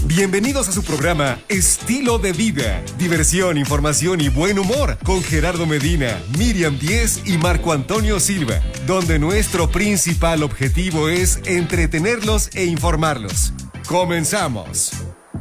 Bienvenidos a su programa Estilo de Vida. Diversión, información y buen humor con Gerardo Medina, Miriam Díez y Marco Antonio Silva, donde nuestro principal objetivo es entretenerlos e informarlos. ¡Comenzamos!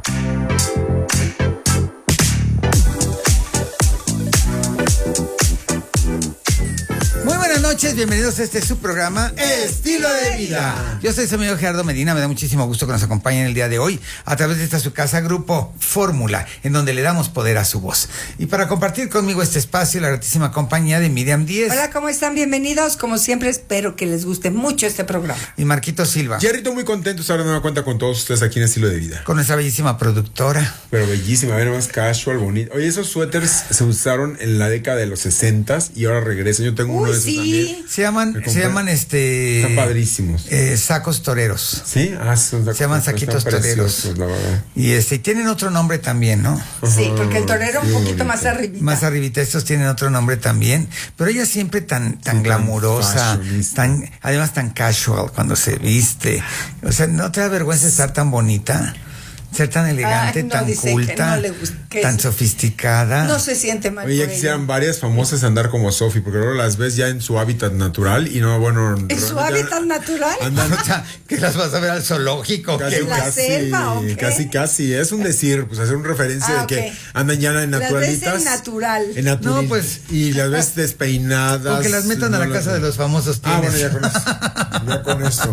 Buenas noches, bienvenidos a este su programa Estilo de Vida. Yo soy su amigo Gerardo Medina, me da muchísimo gusto que nos acompañen el día de hoy a través de esta su casa Grupo Fórmula, en donde le damos poder a su voz. Y para compartir conmigo este espacio, la gratísima compañía de Miriam Díez. Hola, ¿cómo están? Bienvenidos. Como siempre, espero que les guste mucho este programa. Y Marquito Silva. Jerrito, muy contento de estar de nueva cuenta con todos ustedes aquí en Estilo de Vida. Con nuestra bellísima productora. Pero bellísima, a ver, más casual, bonito. Oye, esos suéteres se usaron en la década de los 60s y ahora regresan. Yo tengo uno de esos también. Se llaman Están padrísimos. Sacos toreros. ¿Sí? Son se llaman saquitos toreros. La verdad. Y tienen otro nombre también, ¿no? Sí, porque el torero un poquito más arribita. Más arribita, estos tienen otro nombre también. Pero ella siempre tan glamurosa, además tan casual cuando se viste. O sea, ¿no te da vergüenza estar tan bonita? Ser tan elegante, tan culta, tan sofisticada. No se siente mal. Oye, ya quisieran varias famosas andar como Sophie, porque luego las ves ya en su hábitat natural y no, bueno. ¿En su hábitat natural? Andan, o sea, que las vas a ver al zoológico. ¿La selva o qué? Casi. Es un decir, pues hacer una referencia de que andan ya en naturalitas. Las ves en natural. No, pues. Y las ves despeinadas. O que las metan a la casa de los famosos. Bueno, ya con eso.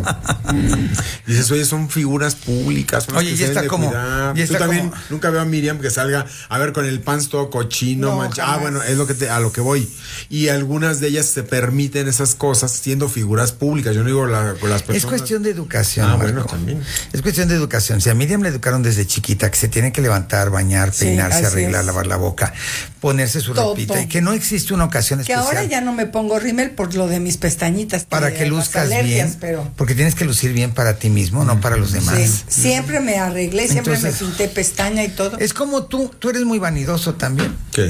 Dices, oye, son figuras públicas. Oye, ya está como. Tú también nunca veo a Miriam que salga a ver con el pants todo cochino, manchado. Bueno, es a lo que voy. Y algunas de ellas se permiten esas cosas siendo figuras públicas. Yo no digo con las personas. Es cuestión de educación. Bueno, también. Es cuestión de educación. Si a Miriam le educaron desde chiquita que se tiene que levantar, bañar, peinarse, arreglar, lavar la boca, ponerse su ropita, y que no existe una ocasión especial. Que ahora ya no me pongo rímel por lo de mis pestañitas. Para que luzcas bien. Porque tienes que lucir bien para ti mismo, no para los demás. Sí, siempre me arreglé, siempre me pinté pestaña y todo. Es como tú eres muy vanidoso también. ¿Qué?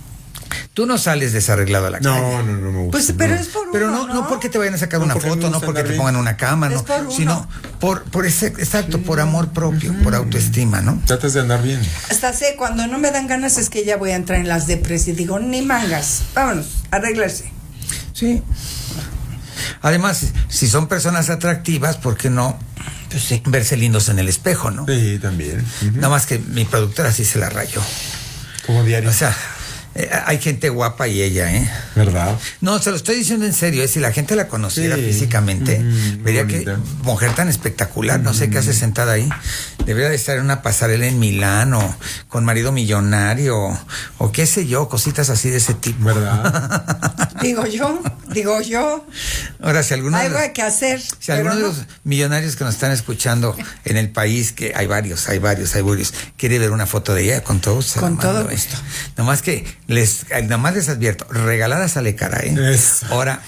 Tú no sales desarreglado a la calle. No me gusta. Pues, pero es por pero uno, no porque te vayan a sacar una foto, no porque te pongan una cama, no, sino por por amor propio, por autoestima, ¿no? Tratas de andar bien. Hasta cuando no me dan ganas es que ya voy a entrar en las depres y digo, ni mangas, vámonos, arreglarse. Sí. Además, si son personas atractivas, ¿por qué no? Pues sí, verse lindos en el espejo, ¿no? Sí, también. Nada más que mi productora sí se la rayó. Como diario. O sea, hay gente guapa y ella, ¿verdad? No, se lo estoy diciendo en serio, si la gente la conociera físicamente, vería bonita. Que mujer tan espectacular, no sé qué hace sentada ahí. Debería de estar en una pasarela en Milán o con marido millonario o qué sé yo, cositas así de ese tipo. ¿Verdad? Digo yo. Ahora, si alguno algo hay que hacer. Si alguno de los millonarios que nos están escuchando en el país, que hay varios, quiere ver una foto de ella, con todo gusto. Con todo gusto. Nomás les advierto, regalada sale cara, Eso. Ahora.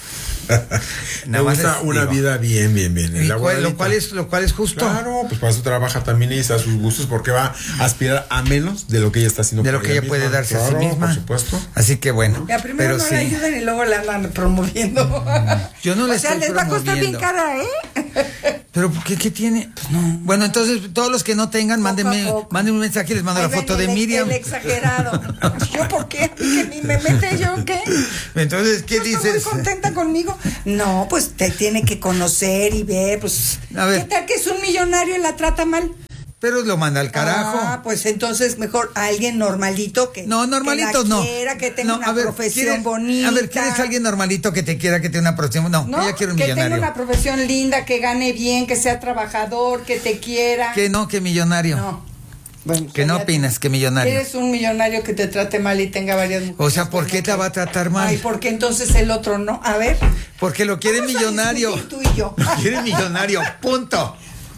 Me gusta una vida bien. Lo cual es justo. Claro, pues para eso trabaja también y a sus gustos, porque va a aspirar a menos de lo que ella está haciendo. De lo que ella puede darse a sí misma. Por supuesto. Así que bueno. Ya primero no la ayudan y luego la andan promoviendo. Yo no la estoy les va a costar bien cara, Pero ¿qué tiene? Pues no. Bueno, entonces todos los que no tengan, mándenme un mensaje y les mando la foto de Miriam. El exagerado. ¿Yo por qué? ¿Que ni me mete yo qué? Entonces, ¿qué dices? Estoy muy contenta conmigo. No, pues te tiene que conocer y ver, pues. A ver. ¿Qué tal que es un millonario y la trata mal? Pero lo manda al carajo. Pues entonces mejor a alguien normalito que. No, normalito que quiera, que tenga una profesión bonita. A ver, ¿quieres alguien normalito que te quiera, que tenga una profesión? No, ella quiere un millonario. Que tenga una profesión linda, que gane bien, que sea trabajador, que te quiera. Que millonario. No. Bueno, ¿Qué no opinas? ¿Que millonario? Eres un millonario que te trate mal y tenga varias mujeres. O sea, ¿por qué te va a tratar mal? Ay, ¿por qué entonces el otro no? A ver. Porque lo quiere millonario. Tú y yo. Lo quiere millonario, punto.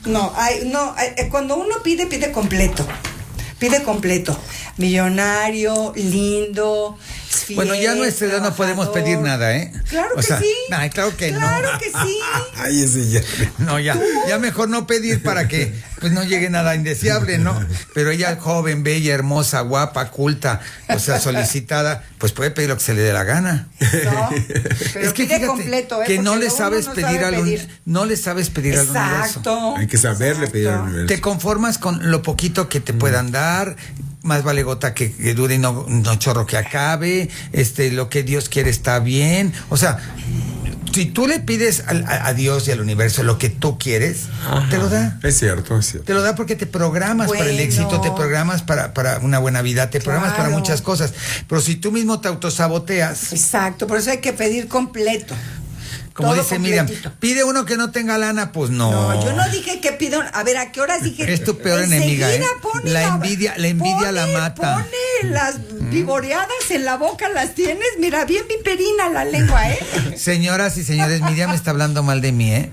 Cuando uno pide completo. Millonario, lindo, fiestas. Bueno, ya a nuestra edad no podemos pedir nada, ¿eh? Claro que sí. Ay, claro que no. Claro que sí. Ay, ese ya. No, ya mejor no pedir para que pues no llegue nada indeseable, ¿no? Pero ella joven, bella, hermosa, guapa, culta, o sea, solicitada, pues puede pedir lo que se le dé la gana. No, pero es que pide fíjate completo, que no porque le sabes no pedir sabe al pedir. no le sabes pedir al universo. Exacto. Hay que saberle pedir al universo. Te conformas con lo poquito que te puedan dar. Más vale gota que dure y no chorro que acabe. Lo que Dios quiere está bien. O sea, si tú le pides a Dios y al universo lo que tú quieres, ajá, te lo da. Es cierto, es cierto. Te lo da porque te programas para el éxito, te programas para una buena vida, te programas para muchas cosas. Pero si tú mismo te autosaboteas. Exacto, por eso hay que pedir completo. Como todo dice Miriam, pide uno que no tenga lana, pues no. No, yo no dije que pida a ver, ¿a qué horas dije? Es tu peor enemiga, ¿eh? La envidia la mata. Pone las vivoreadas en la boca, las tienes, mira, bien piperina la lengua, ¿eh? Señoras y señores, Miriam está hablando mal de mí, ¿eh?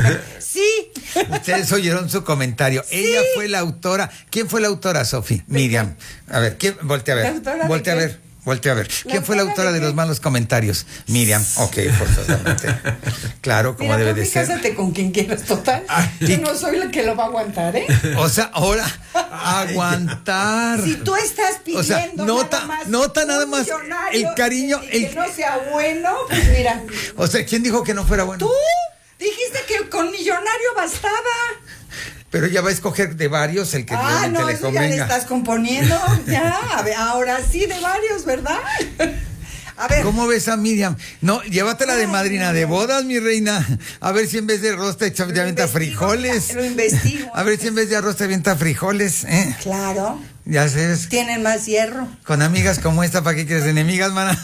Sí. Ustedes oyeron su comentario. Sí. Ella fue la autora. ¿Quién fue la autora, Sofi? Miriam. A ver, voltea a ver. Voltea a ver. Voltea a ver. ¿Quién fue la autora de los malos comentarios? Miriam. Ok, forzosamente. Claro, como debe de ser. Cásate con quien quieras, total. Yo no soy la que lo va a aguantar, ¿eh? O sea, ahora, aguantar. Si tú estás pidiendo, o sea, nota nada más el cariño. Que no sea bueno, pues mira. O sea, ¿quién dijo que no fuera bueno? Tú dijiste que con millonario bastaba. Pero ya va a escoger de varios el que realmente le convenga. Ya le estás componiendo, ya, a ver, ahora sí de varios, ¿verdad? A ver. ¿Cómo ves a Miriam? No, llévatela de madrina de bodas, mi reina. A ver si en vez de arroz te avienta frijoles. Lo investigo. A ver si en vez de arroz te avienta frijoles, ¿eh? Claro. Ya sabes. Tienen más hierro. Con amigas como esta, ¿para qué quieres enemigas, mana?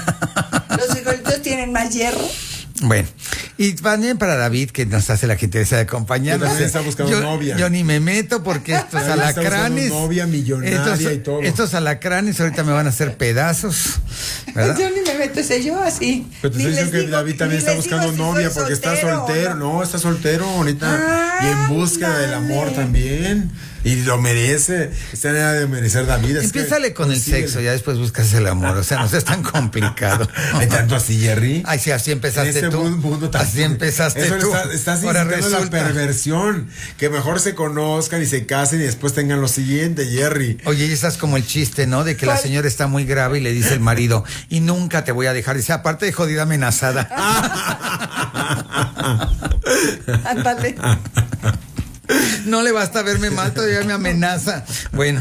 Los frijolitos tienen más hierro. Bueno, y también para David, que nos hace la gentileza de acompañarnos. También está buscando novia. Yo ni me meto porque estos alacranes. Novia millonaria y todo. Estos alacranes ahorita me van a hacer pedazos, ¿verdad? Yo ni me meto, ese yo así. Pero te estoy diciendo que David también está buscando novia porque está soltero. No, está soltero ahorita. Y en búsqueda del amor también. Y lo merece. Está en edad de merecer David. Empiézale con el sexo, ya después buscas el amor. O sea, no es tan complicado. ¿Hay tanto así, Jerry? Ay, sí, así empezaste tú. Así empezaste tú. Estás incitando la perversión. Que mejor se conozcan y se casen y después tengan lo siguiente, Jerry. Oye, y estás como el chiste, ¿no? De que la señora está muy grave y le dice el marido, y nunca te voy a dejar. Dice, aparte de jodida amenazada. Ándale. No le basta verme mal, todavía me amenaza. Bueno.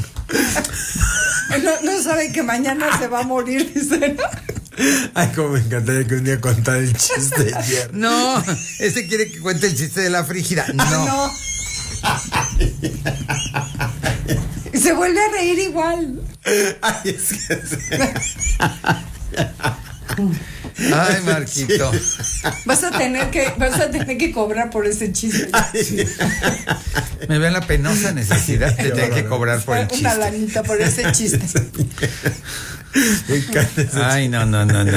No sabe que mañana se va a morir, dice. Ay, como me encantaría que un día contara el chiste de Jerry. No, ese quiere que cuente el chiste de la frígida. No. Y se vuelve a reír igual. Ay, es que Ay, Marquito. Vas a tener que cobrar por ese chiste. Me veo en la penosa necesidad de tener que cobrar por el chiste. Una lanita por ese chiste. Me encanta ese Ay, no.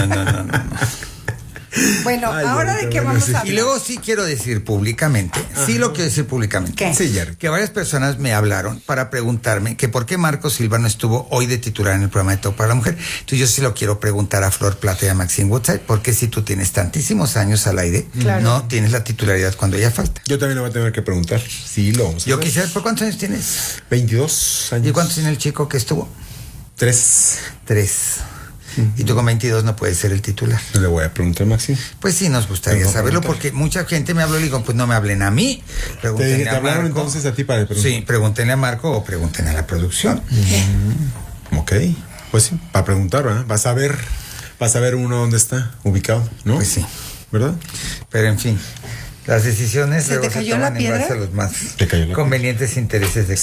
Bueno, ay, ahora de qué vamos a hablar. Y luego sí quiero decir públicamente, sí lo quiero decir públicamente. ¿Qué? Sí, Jerry. Que varias personas me hablaron para preguntarme que por qué Marco Silva no estuvo hoy de titular en el programa de Todo para la Mujer. Entonces yo sí lo quiero preguntar a Flor Plata y a Maxine Woodside, porque si tú tienes tantísimos años al aire, claro, no tienes la titularidad cuando ella falta. Yo también lo voy a tener que preguntar. Sí, lo vamos a Yo quisiera, ¿por cuántos años tienes? 22 años. ¿Y cuántos tiene el chico que estuvo? 3. Y tú con 22 no puedes ser el titular. Le voy a preguntar, Maxi. Pues sí, nos gustaría saberlo porque mucha gente me habló y digo, pues no me hablen a mí. ¿Te hablaron entonces a ti para preguntar? Sí, pregúntenle a Marco o pregúntenle a la producción. Ok, pues sí, para preguntar, ¿verdad? Vas a ver uno dónde está ubicado, ¿no? Pues sí. ¿Verdad? Pero en fin, las decisiones ¿Se te cayó la piedra? A los más convenientes intereses de